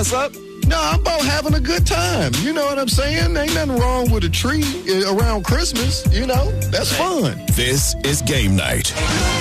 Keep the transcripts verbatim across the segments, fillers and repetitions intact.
ass up? No, I'm about having a good time. You know what I'm saying? Ain't nothing wrong with a tree around Christmas. You know, that's fun. This is Game Night.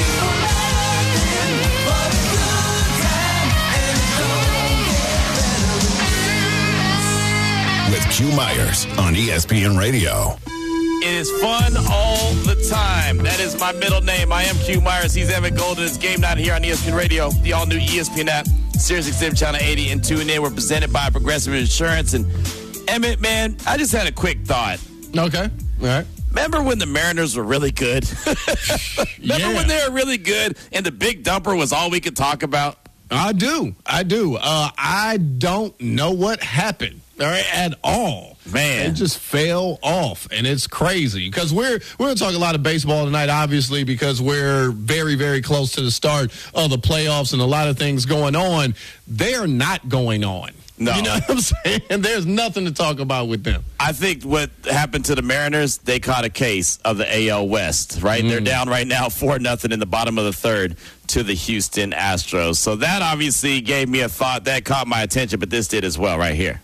With Q Myers on E S P N Radio. It is fun all the time. That is my middle name. I am Q Myers. He's Emmett Golden. It's Game Night here on E S P N Radio, the all-new E S P N app, Sirius X M Channel eighty, and tune in. We're presented by Progressive Insurance. And Emmett, man, I just had a quick thought. Okay. All right. Remember when the Mariners were really good? Remember Yeah. when they were really good and the big dumper was all we could talk about? I do. I do. Uh, I don't know what happened. All right, at all. Man. It just fell off, and it's crazy because we're we're going to talk a lot of baseball tonight, obviously, because we're very, very close to the start of the playoffs and a lot of things going on. They are not going on. No. You know what I'm saying? There's nothing to talk about with them. I think what happened to the Mariners, they caught a case of the A L West, right? Mm. They're down right now four nothing in the bottom of the third to the Houston Astros. So that obviously gave me a thought. That caught my attention, but this did as well right here.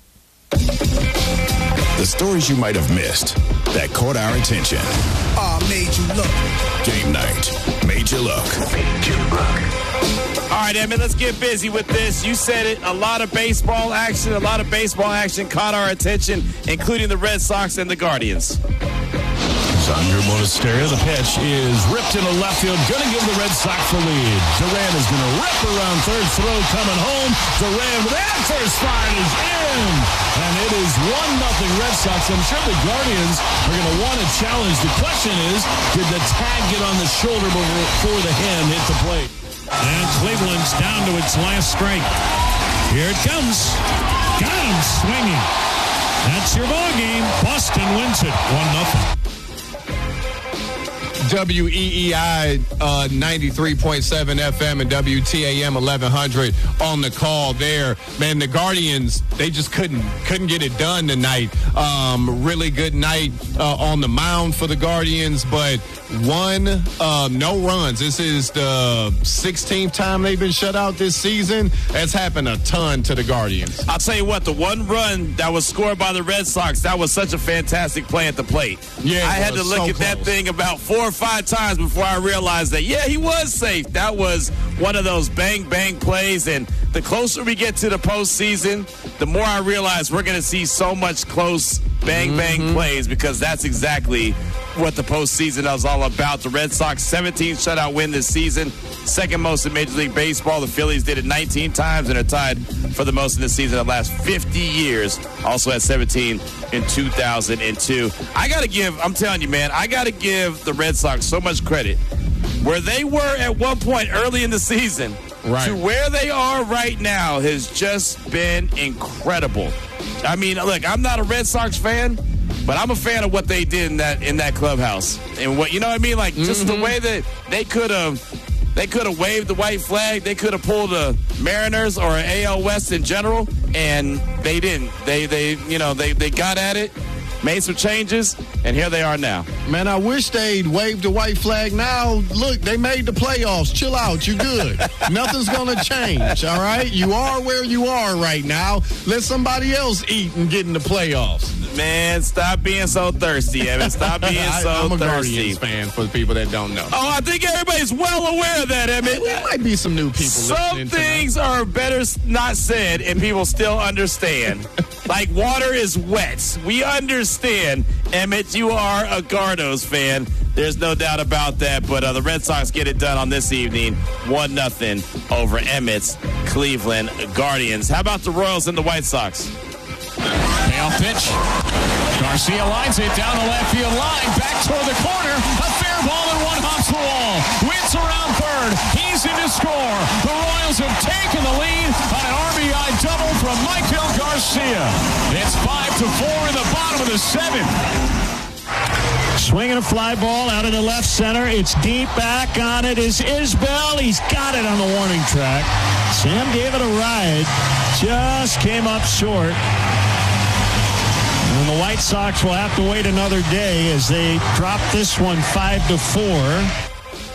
The stories you might have missed that caught our attention. Oh, made you look. Game Night made you look. Made you look. All right, Emmett, let's get busy with this. You said it, a lot of baseball action, a lot of baseball action caught our attention, including the Red Sox and the Guardians. Sandro Monasterio, the pitch is ripped into left field, going to give the Red Sox the lead. Duran is going to rip around third, throw coming home. Duran with that first slide is in. And it is one nothing Red Sox. I'm sure the Guardians are going to want to challenge. The question is, did the tag get on the shoulder before the hand hit the plate? And Cleveland's down to its last strike. Here it comes. Got him swinging. That's your ball game. Boston wins it one nothing. W E E I uh, ninety-three point seven F M and W T A M eleven hundred on the call there. Man, the Guardians, they just couldn't couldn't get it done tonight. Um, really good night uh, on the mound for the Guardians, but one, uh, no runs. This is the sixteenth time they've been shut out this season. That's happened a ton to the Guardians. I'll tell you what, the one run that was scored by the Red Sox, that was such a fantastic play at the plate. Yeah, I had to look so at close. that thing about four or five times before I realized that, yeah, he was safe. That was one of those bang-bang plays, and the closer we get to the postseason, the more I realize we're going to see so much close bang-bang mm-hmm. plays, because that's exactly what the postseason is all about. The Red Sox, seventeenth shutout win this season, second most in Major League Baseball. The Phillies did it nineteen times and are tied for the most in the season in the last fifty years. Also had seventeen in two thousand two. I got to give, I'm telling you, man, I got to give the Red Sox so much credit. Where they were at one point early in the season right. to where they are right now has just been incredible. I mean, look, I'm not a Red Sox fan, but I'm a fan of what they did in that in that clubhouse. And what, you know what I mean? Like, just mm-hmm. the way that they could have they could have waved the white flag. They could have pulled the Mariners or A L West in general, and they didn't. They they you know, they, they got at it, made some changes, and here they are now. Man, I wish they'd waved the white flag. Now, look, they made the playoffs. Chill out. You good. Nothing's going to change, all right? You are where you are right now. Let somebody else eat and get in the playoffs. Man, stop being so thirsty, Evan. Stop being so I, I'm a thirsty. Guardians fan for the people that don't know. Oh, I think everybody's well aware of that, Emmett. There might be some new people Some listening things tonight. are better not said, and people still understand. Like, water is wet. We understand. Emmett, you are a Gardos fan. There's no doubt about that. But uh, the Red Sox get it done on this evening. one nothing over Emmett's Cleveland Guardians. How about the Royals and the White Sox? Payoff pitch. Garcia lines it down the left field line. Back toward the corner. A fair ball and one hops the wall. Wins around third. He's in to score. The Royals have taken the lead on an R B I double from Michael Garcia. It's five to four in the bottom of the seventh. Swinging a fly ball out into left center. It's deep. Back on it is Isbell. He's got it on the warning track. Sam gave it a ride. Just came up short. And the White Sox will have to wait another day as they drop this one five to four.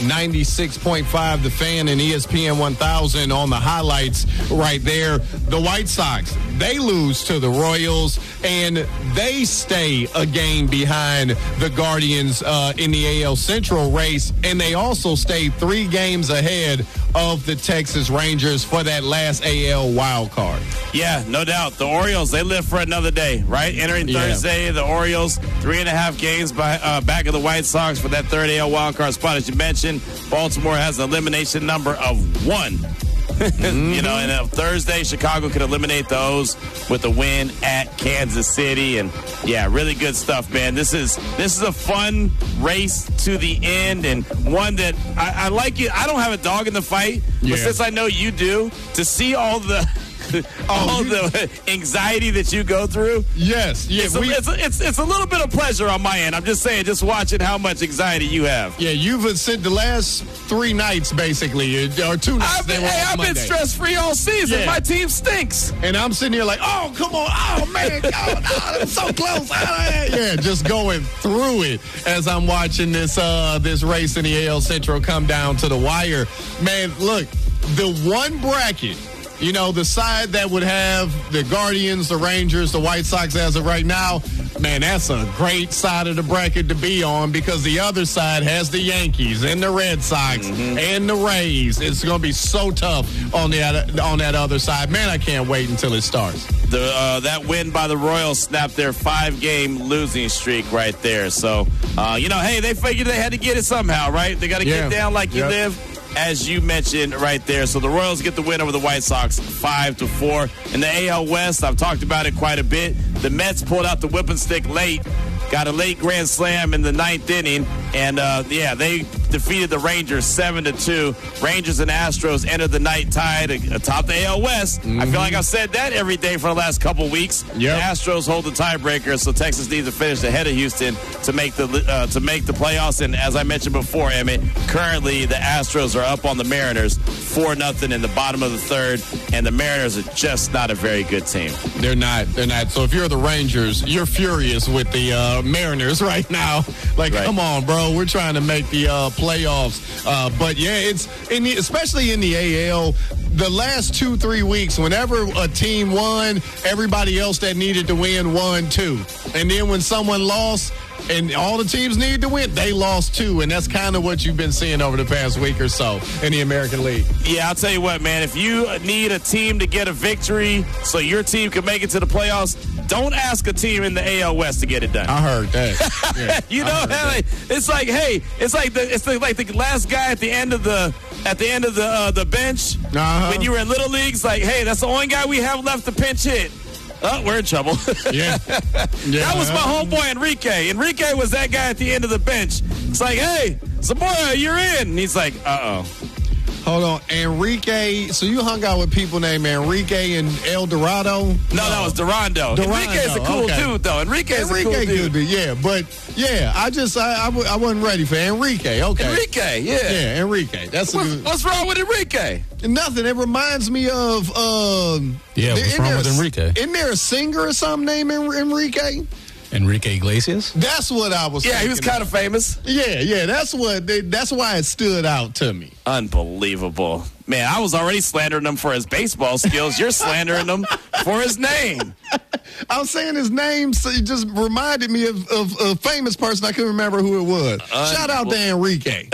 ninety-six point five The Fan and E S P N one thousand on the highlights right there. The White Sox, they lose to the Royals, and they stay a game behind the Guardians uh, in the A L Central race, and they also stay three games ahead of the Texas Rangers for that last A L wild card. Yeah, no doubt. The Orioles, they live for another day, right? Entering Yeah. Thursday, the Orioles, three and a half games by, uh, back of the White Sox for that third A L wild card spot. As you mentioned, Baltimore has an elimination number of one. Mm-hmm. You know, and uh, Thursday, Chicago could eliminate those with a win at Kansas City. And, yeah, really good stuff, man. This is this is a fun race to the end, and one that I, I like it. I don't have a dog in the fight, Yeah. but since I know you do, to see all the all Oh, you- the anxiety that you go through, Yes, yeah, it's a, we, it's, a, it's, it's a little bit of pleasure on my end. I'm just saying, just watching how much anxiety you have. yeah, you've said the last three nights, basically, or two nights. I've they been, were hey, on I've been Monday. stress-free all season. Yeah. My team stinks. And I'm sitting here like, oh, come on. Oh, man. Oh, no, that's so close. Yeah, just going through it as I'm watching this uh, this race in the A L Central come down to the wire. Man, look, the one bracket, you know, the side that would have the Guardians, the Rangers, the White Sox as of right now, man, that's a great side of the bracket to be on, because the other side has the Yankees and the Red Sox Mm-hmm. and the Rays. It's going to be so tough on the other- on that other side. Man, I can't wait until it starts. The, uh, that win by the Royals snapped their five-game losing streak right there. So, uh, you know, hey, they figured they had to get it somehow, right? They got to Yeah. get down like you Yep. live, as you mentioned right there. So the Royals get the win over the White Sox, five to four. In the A L West, I've talked about it quite a bit. The Mets pulled out the whipping stick late, got a late grand slam in the ninth inning, and uh, yeah, they defeated the Rangers seven to two. Rangers and Astros entered the night tied atop the A L West. Mm-hmm. I feel like I've said that every day for the last couple weeks. Yep. The Astros hold the tiebreaker, so Texas needs to finish ahead of Houston to make the uh, to make the playoffs. And as I mentioned before, Emmett, currently the Astros are up on the Mariners four nothing in the bottom of the third, and the Mariners are just not a very good team. They're not. They're not. So if you're the Rangers, you're furious with the uh, Mariners right now. Like, Right. come on, bro. We're trying to make the uh, playoffs. Uh, but, yeah, it's in the, especially in the A L, the last two, three weeks, whenever a team won, everybody else that needed to win won too. And then when someone lost, and all the teams needed to win, they lost too. And that's kind of what you've been seeing over the past week or so in the American League. Yeah, I'll tell you what, man. If you need a team to get a victory so your team can make it to the playoffs, don't ask a team in the A L West to get it done. I heard that. Yeah, you I know, heard that. like, it's like, hey, it's like the it's like the last guy at the end of the at the end of the uh, the bench Uh-huh. when you were in little leagues. Like, hey, that's the only guy we have left to pinch hit. Oh, we're in trouble. Yeah. Yeah. That was my homeboy Enrique. Enrique was that guy at the end of the bench. It's like, hey, Zamora, you're in. And he's like, uh oh. Hold on, Enrique. So you hung out with people named Enrique and El Dorado? No, that was Durando. Durando, Enrique's a cool okay. dude, though. Enrique's a cool Enrique dude. could be, yeah. But yeah, I just I, I, w- I wasn't ready for Enrique. Okay, Enrique, yeah. yeah, Enrique. That's a What's, good, what's wrong with Enrique? nothing. It reminds me of um. Yeah, what's isn't wrong there with a- Enrique? Isn't there a singer or something named En- Enrique? Enrique Iglesias? That's what I was. Yeah, he was thinking kind of famous. Yeah, yeah. That's what. That's why it stood out to me. Unbelievable. Man, I was already slandering him for his baseball skills. You're slandering him for his name. I was saying his name, so it just reminded me of, of a famous person. I couldn't remember who it was. Shout out to Enrique.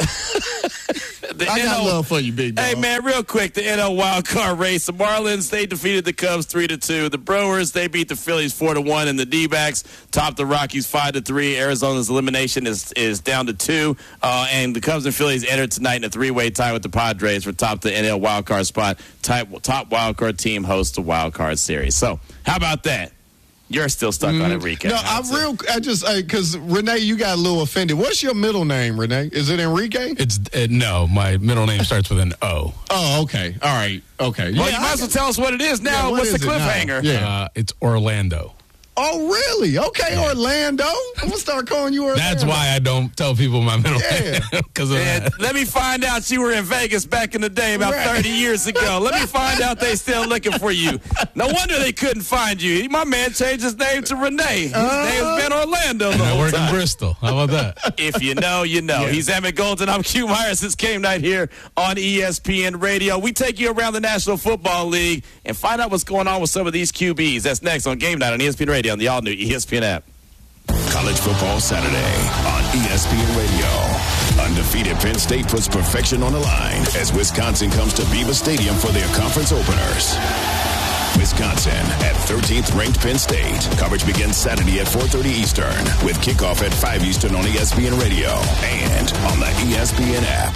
The I got N L love for you, big dog. Hey, man, real quick, the N L wild card race. The Marlins, they defeated the Cubs three to two. The Brewers, they beat the Phillies four to one. And the D-backs topped the Rockies five to three. Arizona's elimination is is down to two. Uh, and the Cubs and Phillies entered tonight in a three-way tie with the Padres for top the N L wild card spot. Top, top wild card team hosts the wild card series. So, how about that? You're still stuck on Enrique. No, I'm That's it. real. I just because Renee, you got a little offended. What's your middle name, Renee? Is it Enrique? It's uh, no, my middle name starts with an O. Oh, okay. All right. Okay. Well, Yeah, you might I- as well tell us what it is now. Yeah, what What's the is it now? cliffhanger? Yeah. Uh, it's Orlando. Oh, really? Okay, yeah. Orlando. I'm going to start calling you Orlando. That's why I don't tell people my middle yeah. name. Because of that. Let me find out you were in Vegas back in the day about right. thirty years ago. Let me find out they still looking for you. No wonder they couldn't find you. My man changed his name to Renee. His uh, name's been Orlando the I whole work time. in Bristol. How about that? If you know, you know. Yeah. He's Emmett Golden. I'm Q Myers. It's Game Night here on E S P N Radio. We take you around the National Football League and find out what's going on with some of these Q Bs. That's next on Game Night on E S P N Radio on the all-new E S P N app. College Football Saturday on E S P N Radio. Undefeated Penn State puts perfection on the line as Wisconsin comes to Beaver Stadium for their conference openers. Wisconsin at thirteenth ranked Penn State. Coverage begins Saturday at four thirty Eastern with kickoff at five Eastern on E S P N Radio and on the E S P N app.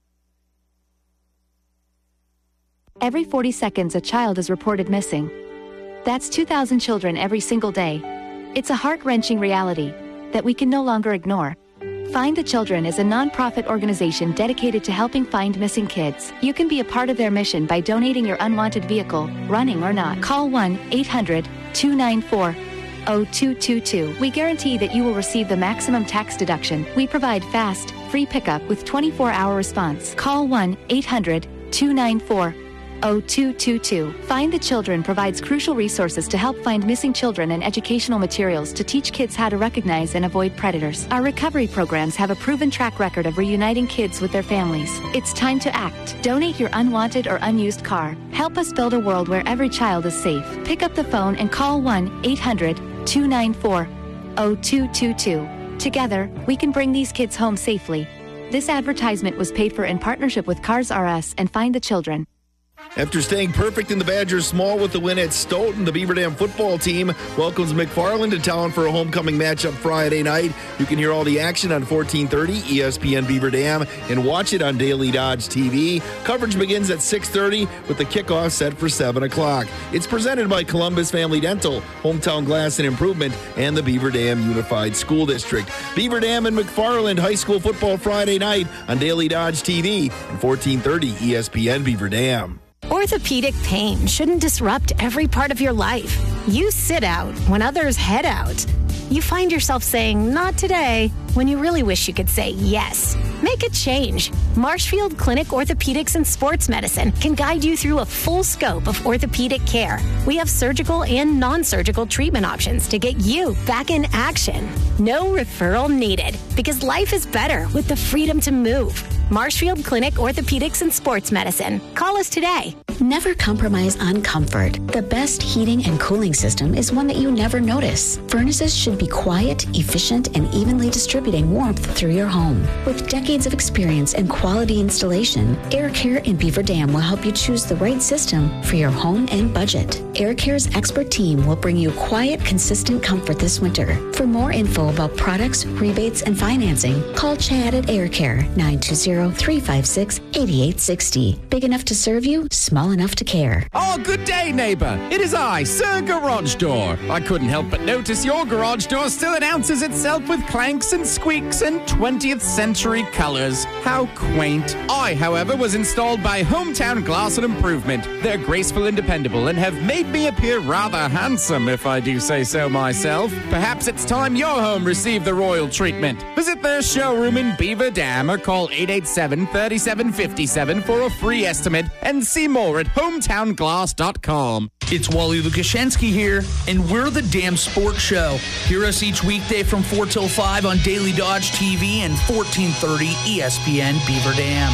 Every forty seconds, a child is reported missing. That's two thousand children every single day. It's a heart-wrenching reality that we can no longer ignore. Find the Children is a non-profit organization dedicated to helping find missing kids. You can be a part of their mission by donating your unwanted vehicle, running or not. Call one eight hundred two nine four zero two two two. We guarantee that you will receive the maximum tax deduction. We provide fast, free pickup with twenty-four hour response. Call one eight hundred two nine four zero two two two. Find the Children provides crucial resources to help find missing children and educational materials to teach kids how to recognize and avoid predators. Our recovery programs have a proven track record of reuniting kids with their families. It's time to act. Donate your unwanted or unused car. Help us build a world where every child is safe. Pick up the phone and call one eight hundred two nine four zero two two two. Together, we can bring these kids home safely. This advertisement was paid for in partnership with Cars R Us and Find the Children. After staying perfect in the Badgers small with the win at Stoughton, the Beaver Dam football team welcomes McFarland to town for a homecoming matchup Friday night. You can hear all the action on fourteen thirty E S P N Beaver Dam and watch it on Daily Dodge T V. Coverage begins at six thirty with the kickoff set for seven o'clock. It's presented by Columbus Family Dental, Hometown Glass and Improvement, and the Beaver Dam Unified School District. Beaver Dam and McFarland High School football Friday night on Daily Dodge T V and fourteen thirty E S P N Beaver Dam. Orthopedic pain shouldn't disrupt every part of your life. You sit out when others head out. You find yourself saying, not today, when you really wish you could say yes. Make a change. Marshfield Clinic Orthopedics and Sports Medicine can guide you through a full scope of orthopedic care. We have surgical and non-surgical treatment options to get you back in action. No referral needed, because life is better with the freedom to move. Marshfield Clinic Orthopedics and Sports Medicine. Call us today. Never compromise on comfort. The best heating and cooling system is one that you never notice. Furnaces should be quiet, efficient, and evenly distributing warmth through your home. With decades of experience and quality installation, Air Care in Beaver Dam will help you choose the right system for your home and budget. Air Care's expert team will bring you quiet, consistent comfort this winter. For more info about products, rebates, and financing, call Chad at Air Care, nine two zero, three five six, eight eight six zero. Big enough to serve you, small enough to care. Oh, good day, neighbour. It is I, Sir Garage Door. I couldn't help but notice your garage door still announces itself with clanks and squeaks and twentieth century colours. How quaint. I, however, was installed by Hometown Glass and Improvement. They're graceful and dependable and have made me appear rather handsome, if I do say so myself. Perhaps it's time your home received the royal treatment. Visit their showroom in Beaver Dam or call eight eight seven, three seven five seven for a free estimate and see more at hometown glass dot com. It's Wally Lukashenski here, and we're the Damn Sports Show. Hear us each weekday from four till five on Daily Dodge T V and fourteen thirty E S P N Beaver Dam.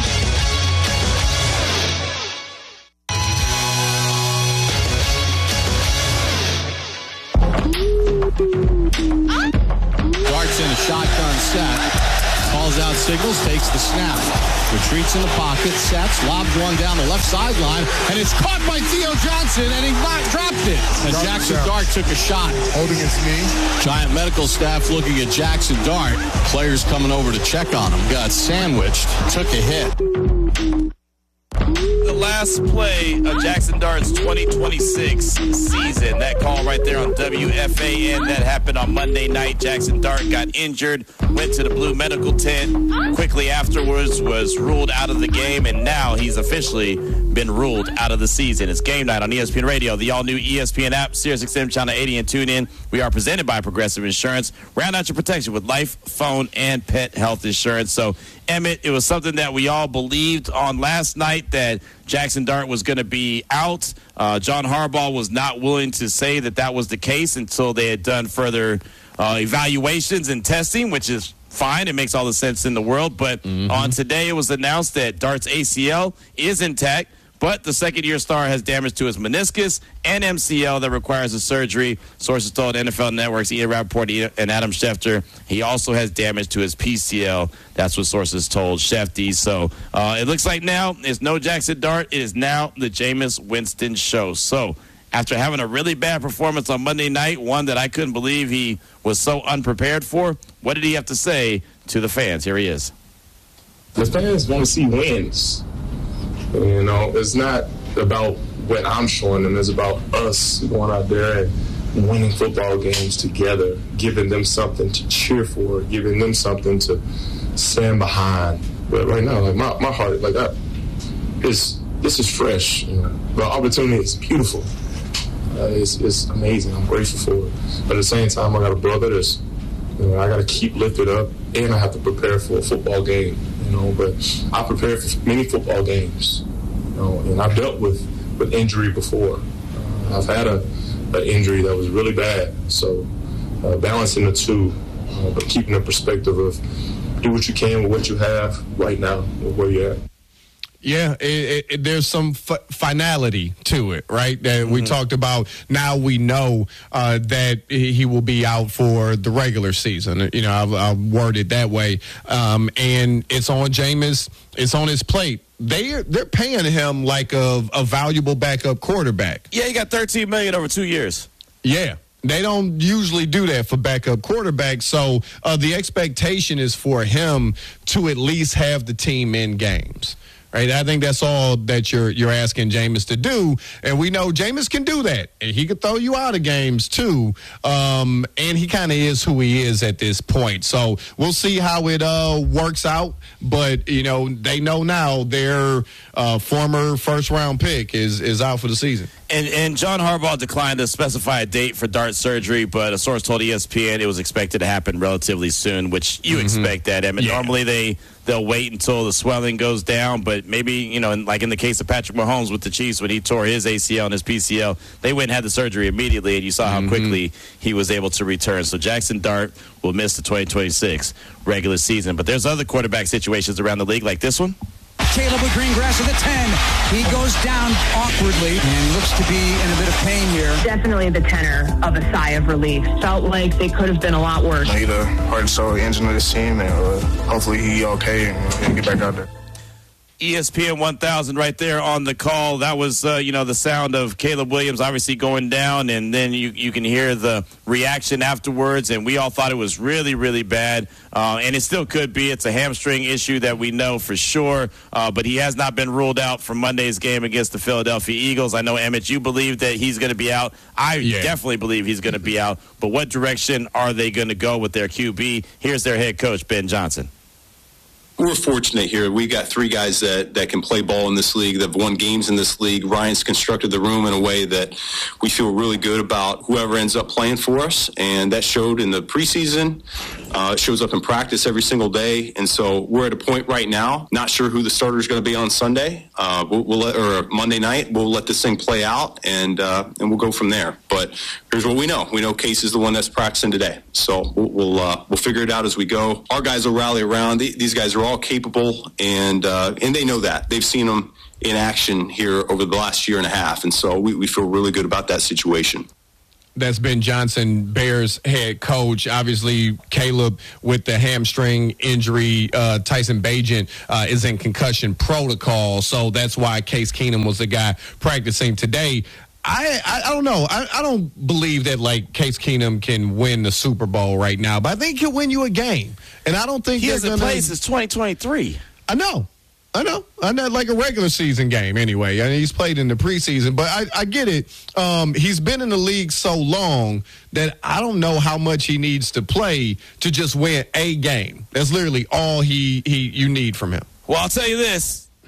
Darts in a shotgun set. Calls out signals, takes the snap. Retreats in the pocket, sets, lobs one down the left sideline, and it's caught by Theo Johnson, and he not dropped it. And Jackson Dart took a shot. Holding his knee. Giant medical staff looking at Jackson Dart. Players coming over to check on him. Got sandwiched, took a hit. The last play of Jackson Dart's twenty twenty-six season. That call right there on W F A N. That happened on Monday night. Jackson Dart got injured, went to the Blue Medical tent. Quickly afterwards was ruled out of the game, and now he's officially been ruled out of the season. It's game night on E S P N Radio, the all-new E S P N app, Sirius X M Channel eighty, and tune in. We are presented by Progressive Insurance. Round out your protection with life, phone, and pet health insurance. So, Emmett, it was something that we all believed on last night that Jackson Dart was going to be out. Uh, John Harbaugh was not willing to say that that was the case until they had done further uh, evaluations and testing, which is fine. It makes all the sense in the world. But mm-hmm. on today, it was announced that Dart's A C L is intact, but the second-year star has damage to his meniscus and M C L that requires a surgery. Sources told N F L Network's Ian Rappaport and Adam Schefter. He also has damage to his P C L. That's what sources told Shefty. So uh, it looks like now it's no Jackson Dart. It is now the Jameis Winston show. So after having a really bad performance on Monday night, one that I couldn't believe he was so unprepared for, what did he have to say to the fans? Here he is. The fans want to see wins. You know, it's not about what I'm showing them. It's about us going out there and winning football games together, giving them something to cheer for, giving them something to stand behind. But right now, like my, my heart, like I, it's, this is fresh. You know? The opportunity is beautiful. Uh, it's, it's amazing. I'm grateful for it. But at the same time, I got a brother that's, you know, I got to keep lifted up, and I have to prepare for a football game. You know, but I prepared for many football games, you know, and I've dealt with, with injury before. Uh, I've had a, a injury that was really bad, so uh, balancing the two, uh, but keeping the perspective of do what you can with what you have right now, with where you're at. Yeah, it, it, there's some f- finality to it, right? That we mm-hmm. talked about. Now we know uh, that he will be out for the regular season. You know, I'll, I'll word it that way. Um, and it's on Jameis. It's on his plate. They they're paying him like a, a valuable backup quarterback. Yeah, he got thirteen million dollars over two years. Yeah. They don't usually do that for backup quarterbacks, so uh, the expectation is for him to at least have the team in games. Right, I think that's all that you're you're asking Jameis to do, and we know Jameis can do that. And he could throw you out of games too, um, and he kind of is who he is at this point. So we'll see how it uh, works out. But you know, they know now their uh, former first round pick is is out for the season. And, and John Harbaugh declined to specify a date for Dart surgery, but a source told E S P N it was expected to happen relatively soon, which you mm-hmm. expect that. I mean, yeah. normally they, they'll wait until the swelling goes down, but maybe, you know, like in the case of Patrick Mahomes with the Chiefs when he tore his A C L and his P C L, they went and had the surgery immediately, and you saw how mm-hmm. quickly he was able to return. So Jackson Dart will miss the twenty twenty-six regular season. But there's other quarterback situations around the league like this one. Caleb with Greengrass at the ten. He goes down awkwardly and looks to be in a bit of pain here. Definitely the tenor of a sigh of relief. Felt like they could have been a lot worse. He's the heart and soul engine of this team, and uh, hopefully he okay and he'll get back out there. E S P N one thousand right there on the call. That was, uh, you know, the sound of Caleb Williams obviously going down, and then you, you can hear the reaction afterwards, and we all thought it was really, really bad, uh, and it still could be. It's a hamstring issue that we know for sure, uh, but he has not been ruled out for Monday's game against the Philadelphia Eagles. I know, Emmett, you believe that he's going to be out. I yeah. definitely believe he's going to be out, but what direction are they going to go with their Q B? Here's their head coach, Ben Johnson. We're fortunate here. We got three guys that, that can play ball in this league, that have won games in this league. Ryan's constructed the room in a way that we feel really good about whoever ends up playing for us, and that showed in the preseason. Uh, it shows up in practice every single day, and so we're at a point right now, not sure who the starter is going to be on Sunday, uh, we'll, we'll let, or Monday night. We'll let this thing play out, and uh, and we'll go from there. But here's what we know: we know Case is the one that's practicing today, so we'll we'll, uh, we'll figure it out as we go. Our guys will rally around. These guys are all capable, and uh, and they know that. They've seen them in action here over the last year and a half, and so we, we feel really good about that situation. That's Ben Johnson, Bears head coach. Obviously, Caleb with the hamstring injury. Uh, Tyson Bagent uh, is in concussion protocol, so that's why Case Keenum was the guy practicing today. I, I, I don't know. I, I don't believe that, like, Case Keenum can win the Super Bowl right now, but I think he'll win you a game. And I don't think he hasn't gonna, played since twenty twenty-three. I know. I know. I know, like a regular season game anyway. I mean, he's played in the preseason, but I, I get it. Um, he's been in the league so long that I don't know how much he needs to play to just win a game. That's literally all he, he you need from him. Well, I'll tell you this.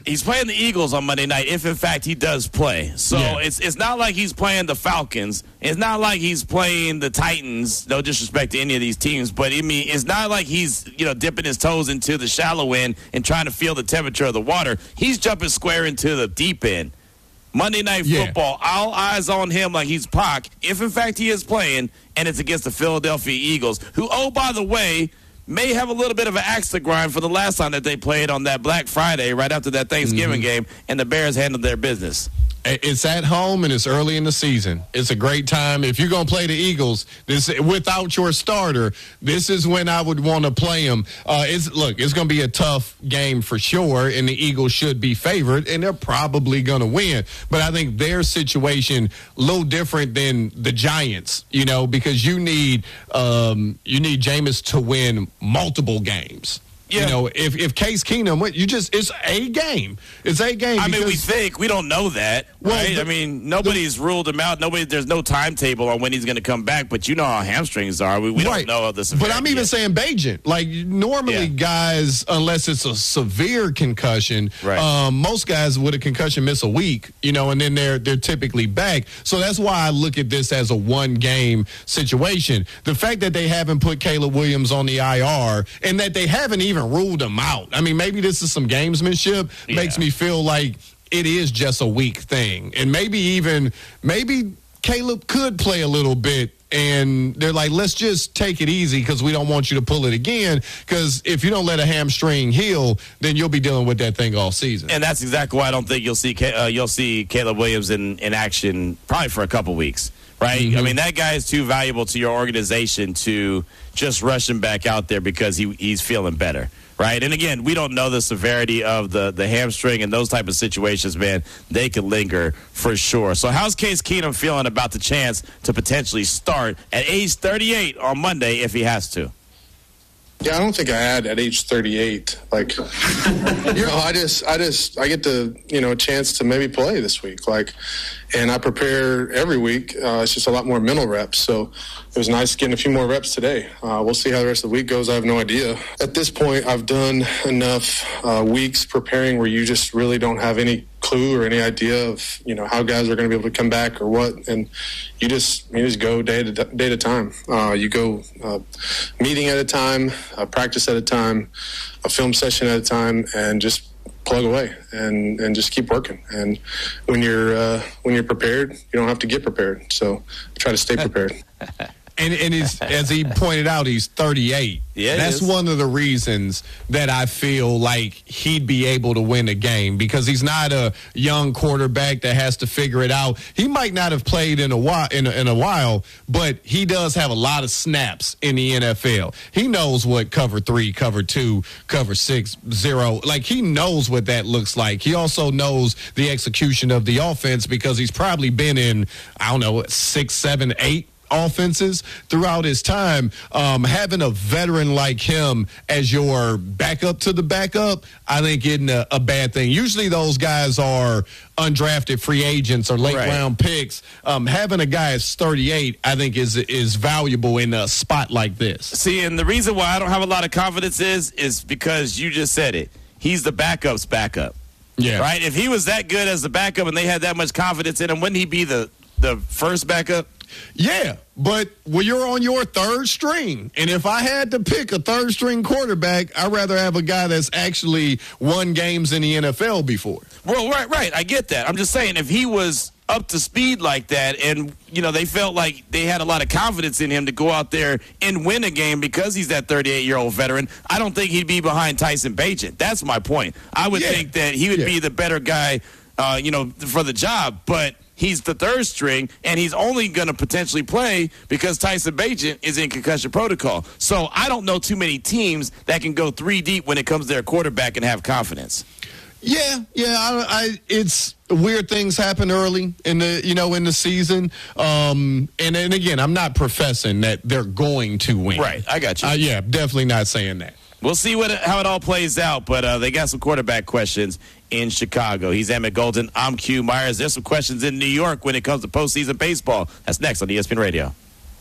He's playing the Eagles on Monday night, if in fact he does play. So Yeah. it's it's not like he's playing the Falcons. It's not like he's playing the Titans. No disrespect to any of these teams, but I mean, it's not like he's you know dipping his toes into the shallow end and trying to feel the temperature of the water. He's jumping square into the deep end. Monday Night Yeah. Football, all eyes on him like he's Pac, if in fact he is playing, and it's against the Philadelphia Eagles, who, oh, by the way, may have a little bit of an axe to grind for the last time that they played on that Black Friday right after that Thanksgiving Mm-hmm. game, and the Bears handled their business. It's at home and it's early in the season. It's a great time. If you're going to play the Eagles this without your starter, this is when I would want to play them. Uh, it's, look, it's going to be a tough game for sure, and the Eagles should be favored, and they're probably going to win. But I think their situation a little different than the Giants, you know, because you need um, you need Jameis to win multiple games. Yeah. You know, if, if Case Keenum went, you just, it's a game. It's a game. I mean, we because- think. We don't know that, Well, right? the- I mean, nobody's ruled him out. Nobody. There's no timetable on when he's going to come back, but you know how hamstrings are. We, we Right. don't know of the But I'm even yet. saying Bajan. Like, normally guys, unless it's a severe concussion, Right. um, most guys with a concussion miss a week, you know, and then they're they're typically back. So that's why I look at this as a one-game situation. The fact that they haven't put Caleb Williams on the I R and that they haven't even ruled him out. I mean, maybe this is some gamesmanship. Yeah. Makes me feel like it is just a week thing. And maybe even, maybe Caleb could play a little bit, and they're like, let's just take it easy because we don't want you to pull it again, because if you don't let a hamstring heal, then you'll be dealing with that thing all season. And that's exactly why I don't think you'll see Ca- uh, you'll see Caleb Williams in, in action probably for a couple weeks, right? Mm-hmm. I mean, that guy is too valuable to your organization to just rush him back out there because he he's feeling better. Right, and again, we don't know the severity of the, the hamstring and those type of situations, man. They could linger for sure. So how's Case Keenum feeling about the chance to potentially start at age thirty-eight on Monday if he has to? Yeah, I don't think I had at age thirty-eight. Like, you know, I just, I just, I get the, you know, a chance to maybe play this week. Like, and I prepare every week. Uh, it's just a lot more mental reps. So it was nice getting a few more reps today. Uh, we'll see how the rest of the week goes. I have no idea. At this point, I've done enough uh, weeks preparing where you just really don't have any clue or any idea of, you know, how guys are going to be able to come back or what. And you just, you just go day to day to time. Uh, you go uh, meeting at a time, a practice at a time, a film session at a time, and just plug away and, and just keep working. And when you're uh, when you're prepared, you don't have to get prepared. So try to stay prepared. And, and he's, as he pointed out, he's thirty-eight. Yeah, that's one of the reasons that I feel like he'd be able to win a game, because he's not a young quarterback that has to figure it out. He might not have played in a while, in a, in a while, but he does have a lot of snaps in the N F L. He knows what cover three, cover two, cover six, zero. Like, he knows what that looks like. He also knows the execution of the offense because he's probably been in, I don't know, six, seven, eight offenses throughout his time. Um, having a veteran like him as your backup to the backup, I think isn't a, a bad thing. Usually those guys are undrafted free agents or late Right. round picks. Um, having a guy that's thirty-eight, I think is is valuable in a spot like this. See, and the reason why I don't have a lot of confidence is is because you just said it. He's the backup's backup. Yeah. Right? If he was that good as the backup and they had that much confidence in him, wouldn't he be the, the first backup? Yeah, but when you're on your third string, and if I had to pick a third string quarterback, I'd rather have a guy that's actually won games in the N F L before. Well, right, right. I get that. I'm just saying, if he was up to speed like that and, you know, they felt like they had a lot of confidence in him to go out there and win a game because he's that thirty-eight-year-old veteran, I don't think he'd be behind Tyson Bagent. That's my point. I would Yeah. think that he would Yeah. be the better guy, uh, you know, for the job, but he's the third string, and he's only going to potentially play because Tyson Bagent is in concussion protocol. So I don't know too many teams that can go three deep when it comes to their quarterback and have confidence. Yeah, yeah. I, I, it's weird things happen early in the you know in the season, um, and and again, I'm not professing that they're going to win. Right, I got you. Uh, yeah, definitely not saying that. We'll see what how it all plays out, but uh, they got some quarterback questions in Chicago. He's Emmett Golden. I'm Q Myers. There's some questions in New York when it comes to postseason baseball. That's next on E S P N Radio.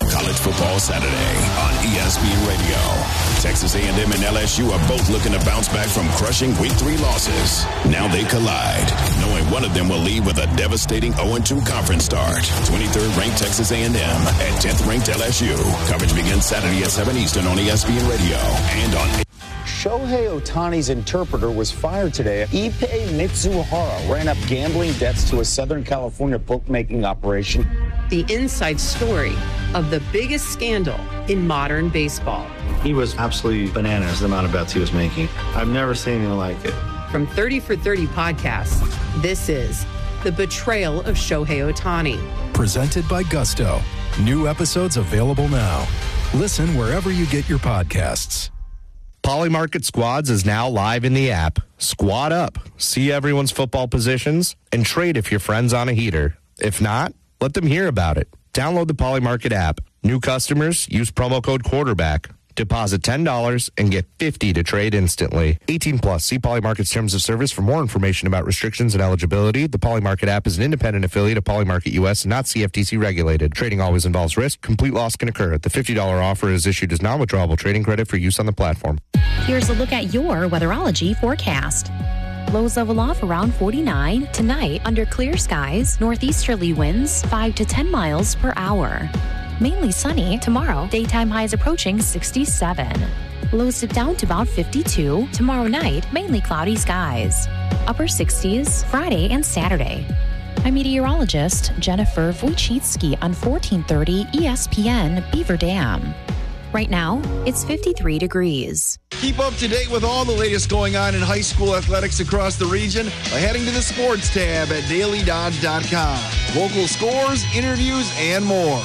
College Football Saturday on E S P N Radio. Texas A and M and L S U are both looking to bounce back from crushing week three losses. Now they collide, knowing one of them will leave with a devastating oh and two conference start. twenty-third ranked Texas A and M and tenth ranked L S U. Coverage begins Saturday at seven Eastern on E S P N Radio and on Shohei Ohtani's interpreter was fired today. Ippei Mitsuhara ran up gambling debts to a Southern California bookmaking operation. The inside story of the biggest scandal in modern baseball. He was absolutely bananas, the amount of bets he was making. I've never seen anything like it. From thirty for thirty podcasts, this is The Betrayal of Shohei Ohtani. Presented by Gusto. New episodes available now. Listen wherever you get your podcasts. Polymarket Squads is now live in the app. Squad up, see everyone's football positions, and trade if your friend's on a heater. If not, let them hear about it. Download the Polymarket app. New customers, use promo code quarterback. Deposit ten dollars and get fifty dollars to trade instantly. eighteen plus. See Polymarket's terms of service for more information about restrictions and eligibility. The Polymarket app is an independent affiliate of Polymarket U S and not C F T C regulated. Trading always involves risk. Complete loss can occur. The fifty dollars offer is issued as non-withdrawable trading credit for use on the platform. Here's a look at your weatherology forecast. Lows level off around forty-nine. Tonight, under clear skies, northeasterly winds five to ten miles per hour. Mainly sunny tomorrow. Daytime highs approaching sixty-seven. Lows dip down to about fifty-two. Tomorrow night, mainly cloudy skies. Upper sixties Friday and Saturday. I'm meteorologist Jennifer Wojcicki on fourteen thirty E S P N Beaver Dam. Right now, it's fifty-three degrees. Keep up to date with all the latest going on in high school athletics across the region by heading to the sports tab at daily dodge dot com. Local scores, interviews, and more.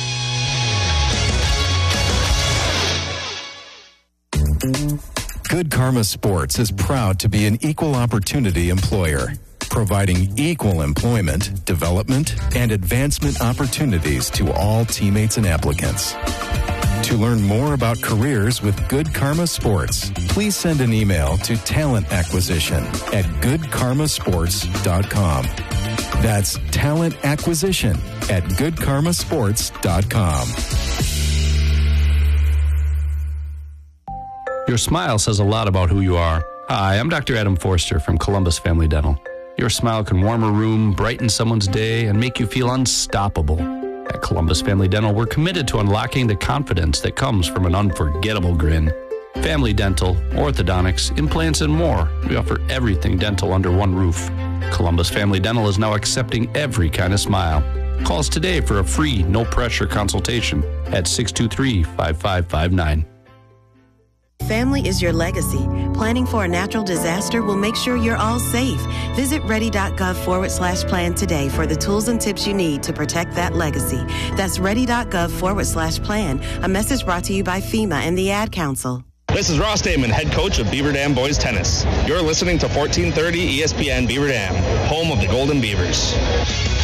Good Karma Sports is proud to be an equal opportunity employer, providing equal employment, development, and advancement opportunities to all teammates and applicants. To learn more about careers with Good Karma Sports, please send an email to talent acquisition at good karma sports dot com. That's talent acquisition at good karma sports dot com. Your smile says a lot about who you are. Hi, I'm Doctor Adam Forster from Columbus Family Dental. Your smile can warm a room, brighten someone's day, and make you feel unstoppable. At Columbus Family Dental, we're committed to unlocking the confidence that comes from an unforgettable grin. Family dental, orthodontics, implants, and more. We offer everything dental under one roof. Columbus Family Dental is now accepting every kind of smile. Call us today for a free, no-pressure consultation at six two three, five five five nine. Family is your legacy. Planning for a natural disaster will make sure you're all safe. Visit ready.gov forward slash plan today for the tools and tips you need to protect that legacy. That's ready.gov forward slash plan. A message brought to you by FEMA and the Ad Council. This is Ross Damon, head coach of Beaver Dam Boys Tennis. You're listening to fourteen thirty E S P N Beaver Dam, home of the Golden Beavers.